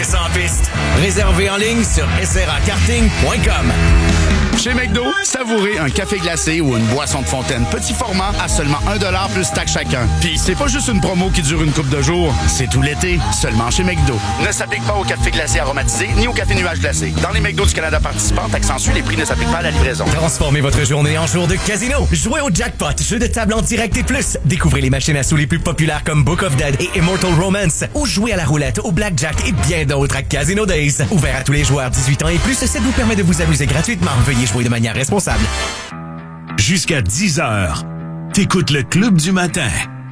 descend en piste. Réservé en ligne sur srakarting.com. Chez McDo, savourez un café glacé ou une boisson de fontaine petit format à seulement 1$ plus taxe chacun. Puis c'est pas juste une promo qui dure une couple de jours, c'est tout l'été, seulement chez McDo. Ne s'applique pas au café glacé aromatisé ni au café nuage glacé. Dans les McDo du Canada participants, accentue, les prix ne s'appliquent pas à la livraison. Transformez votre journée en jour de casino. Jouez au jackpot, jeu de table en direct et plus. Découvrez les machines à sous les plus populaires comme Book of Dead et Immortal Romance. Ou jouez à la roulette, au blackjack et bien d'autres à Casino Days. Ouvert à tous les joueurs 18 ans et plus, ça vous permet de vous amuser gratuitement. Veuillez jouer de manière responsable. Jusqu'à 10h, t'écoutes le Club du matin.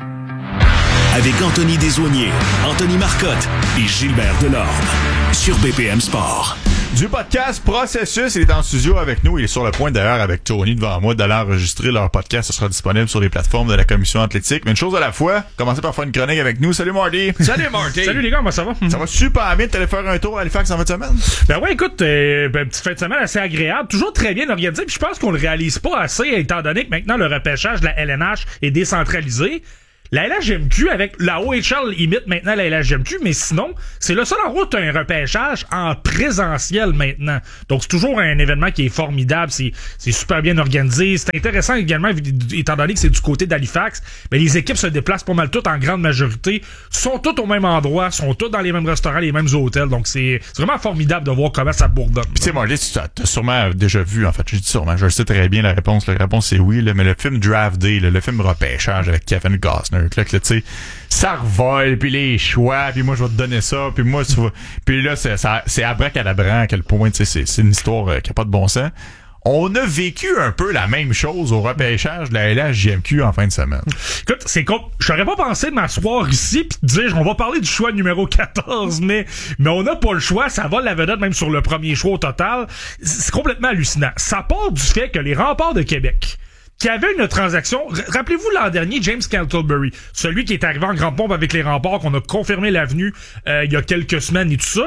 Avec Anthony Desaulniers, Anthony Marcotte et Gilbert Delorme. Sur BPM Sport. Du podcast Processus, il est en studio avec nous. Il est sur le point d'ailleurs avec Tony devant moi d'aller enregistrer leur podcast. Ce sera disponible sur les plateformes de la Commission athlétique. Mais une chose à la fois, commencez par faire une chronique avec nous. Salut Marty! Salut Marty! Salut les gars, comment ça va? Ça va super bien. T'allais faire un tour à Halifax en fin de semaine? Ben ouais, écoute, petite fin de semaine assez agréable. Toujours très bien organisé. Puis je pense qu'on le réalise pas assez étant donné que maintenant le repêchage de la LNH est décentralisé. La LHMQ, avec la OHL, imite maintenant la LHMQ, mais sinon, c'est le seul en route un repêchage en présentiel maintenant. Donc, c'est toujours un événement qui est formidable, c'est super bien organisé. C'est intéressant également, étant donné que c'est du côté d'Halifax, mais les équipes se déplacent pas mal toutes en grande majorité, sont toutes au même endroit, sont toutes dans les mêmes restaurants, les mêmes hôtels. Donc, c'est vraiment formidable de voir comment ça bourdonne. Puis tu sais, Marty, tu as sûrement déjà vu, en fait, je dis sûrement, je le sais très bien la réponse. La réponse, c'est oui, là, mais le film Draft Day, là, le film repêchage avec Kevin Costner, là, tu sais, ça revole, puis les choix, puis moi je vais te donner ça, puis moi tu vas, puis là c'est abracadabrant à quel point, tu sais, c'est une histoire qui a pas de bon sens. On a vécu un peu la même chose au repêchage de la LHJMQ en fin de semaine. Écoute, c'est con. J'aurais pas pensé de m'asseoir ici pis de dire, on va parler du choix numéro 14, mais on n'a pas le choix. Ça va la vedette même sur le premier choix au total. C'est complètement hallucinant. Ça part du fait que les Remparts de Québec, qui avait une transaction, rappelez-vous l'an dernier, James Cantlebury, celui qui est arrivé en grande pompe avec les Remparts, qu'on a confirmé l'avenue il y a quelques semaines et tout ça.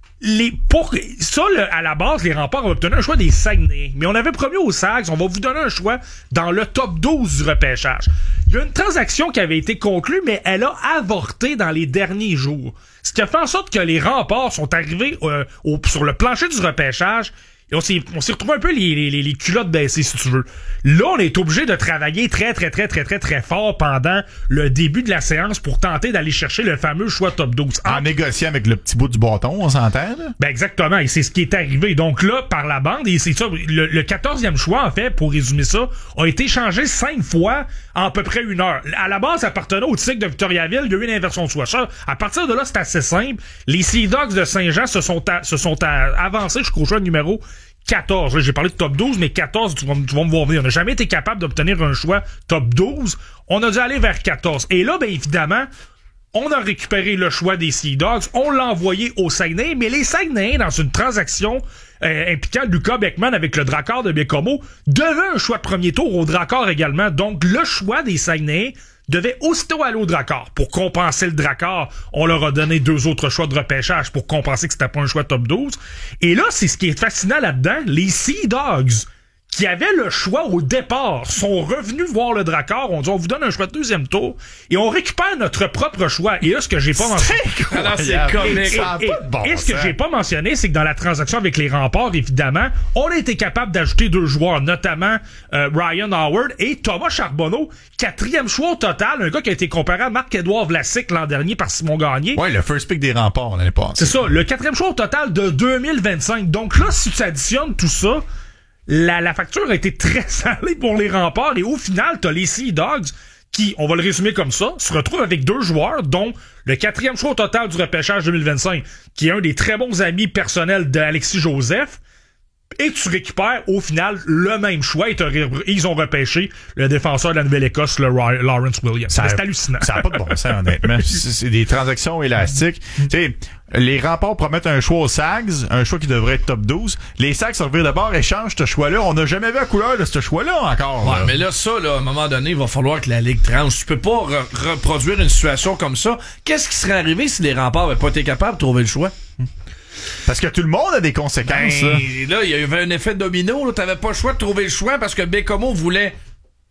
À la base, les Remparts ont obtenu un choix des Saguenay. Mais on avait promis aux Sags, on va vous donner un choix dans le top 12 du repêchage. Il y a une transaction qui avait été conclue, mais elle a avorté dans les derniers jours. Ce qui a fait en sorte que les Remparts sont arrivés sur le plancher du repêchage. Et on s'est retrouvé un peu les culottes baissées, si tu veux. Là, on est obligé de travailler très fort pendant le début de la séance pour tenter d'aller chercher le fameux choix top 12. En négociant avec le petit bout du bâton, on s'entend, là? Ben, exactement. Et c'est ce qui est arrivé. Donc là, par la bande, et c'est ça, le 14e choix, en fait, pour résumer ça, a été changé 5 fois en à peu près 1 heure. À la base, ça appartenait au Tigre de Victoriaville. Il y a eu une inversion de choix. Ça, à partir de là, c'est assez simple. Les Sea Dogs de Saint-Jean se sont avancés jusqu'au choix numéro 14. Là, j'ai parlé de top 12, mais 14, tu vas me voir venir. On n'a jamais été capable d'obtenir un choix top 12. On a dû aller vers 14. Et là, ben évidemment, on a récupéré le choix des Sea Dogs. On l'a envoyé au Saguenay. Mais les Saguenayens, dans une transaction impliquant Lucas Beckman avec le Drakkar de Bécomo, devaient un choix de premier tour au Drakkar également. Donc, le choix des Saguenayens devait aussitôt aller au Drakkar. Pour compenser le Drakkar, on leur a donné 2 autres choix de repêchage pour compenser que c'était pas un choix top 12. Et là, c'est ce qui est fascinant là-dedans. Les Sea Dogs, qui avaient le choix au départ, sont revenus voir le Drakkar. On dit, on vous donne un choix de 2e tour et on récupère notre propre choix. Et là, ce que j'ai pas mentionné... Et ce que j'ai pas mentionné, c'est que dans la transaction avec les Remparts, évidemment, on a été capable d'ajouter 2 joueurs, notamment Ryan Howard et Thomas Charbonneau, 4e choix au total, un gars qui a été comparé à Marc-Édouard Vlasic l'an dernier par Simon Gagné. Ouais, le first pick des Remparts l'année passée. C'est ça, le 4e choix au total de 2025. Donc là, si tu additionnes tout ça, la facture a été très salée pour les Remparts et au final, t'as les Sea Dogs qui, on va le résumer comme ça, se retrouvent avec 2 joueurs, dont le 4e choix au total du repêchage 2025, qui est un des très bons amis personnels d'Alexis Joseph, et tu récupères au final le même choix et ils ont repêché le défenseur de la Nouvelle-Écosse, le Lawrence Williams. C'est hallucinant. Ça n'a pas de bon sens, honnêtement. C'est des transactions élastiques. Tu sais, les Remparts promettent un choix aux Sags, un choix qui devrait être top 12. Les Sags se revirent d'abord, échangent ce choix-là. On n'a jamais vu la couleur de ce choix-là encore. Ouais, mais là, ça, à un moment donné, il va falloir que la Ligue tranche. Tu peux pas reproduire une situation comme ça. Qu'est-ce qui serait arrivé si les Remparts n'avaient pas été capables de trouver le choix? Parce que tout le monde a des conséquences. Là, il y avait un effet domino. T'avais pas le choix de trouver le choix parce que Bécomo voulait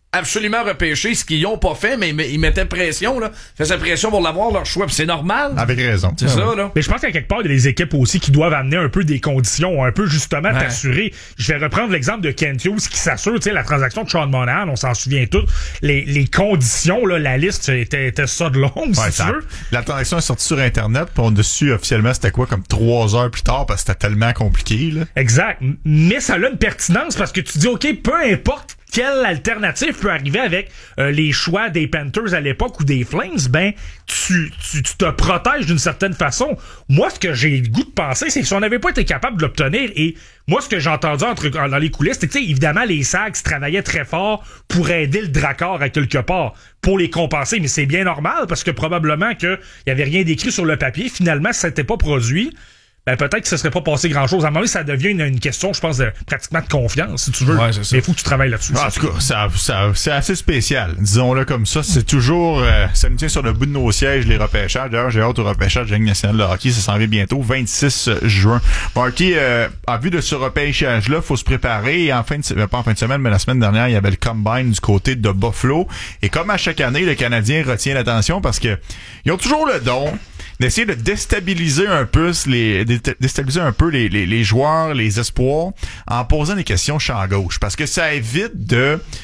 absolument repêcher, ce qu'ils ont pas fait, mais ils mettaient pression, là. Faisaient pression pour l'avoir, leur choix, pis c'est normal. Avec raison. C'est ça, là. Mais je pense qu'à quelque part, il y a des équipes aussi qui doivent amener un peu des conditions, un peu justement t'assurer. Je vais reprendre l'exemple de Kent Hughes qui s'assure, tu sais, la transaction de Sean Monahan, on s'en souvient tous. Les conditions, là, la liste était ça de longue, si tu veux. La transaction est sortie sur Internet, puis on dessus officiellement, c'était quoi, comme 3 heures plus tard, parce que c'était tellement compliqué, là. Exact. Mais ça a une pertinence parce que tu dis, OK, peu importe quelle alternative peut arriver avec les choix des Panthers à l'époque ou des Flames, ben tu te protèges d'une certaine façon. Moi, ce que j'ai le goût de penser, c'est que si on n'avait pas été capable de l'obtenir, et moi, ce que j'ai entendu dans les coulisses, c'est que, évidemment, les Sags travaillaient très fort pour aider le Drakkar à quelque part, pour les compenser, mais c'est bien normal, parce que probablement qu'il y avait rien d'écrit sur le papier. Finalement, ça s'était pas produit. Ben, peut-être que ça serait pas passé grand-chose. À un moment donné, ça devient une question, je pense, pratiquement de confiance, si tu veux. Ouais, c'est ça. Mais il faut que tu travailles là-dessus. En tout cas, c'est assez spécial. Disons-le comme ça. C'est toujours... ça nous tient sur le bout de nos sièges, les repêchages. D'ailleurs, j'ai hâte au repêchage de la Ligue nationale de hockey. Ça s'en vient bientôt, 26 juin. Marky, en vue de ce repêchage-là, faut se préparer. Et pas en fin de semaine, mais la semaine dernière, il y avait le Combine du côté de Buffalo. Et comme à chaque année, le Canadien retient l'attention parce que ils ont toujours le don d'essayer de déstabiliser un peu les joueurs, les espoirs, en posant des questions champ gauche. Parce que ça évite de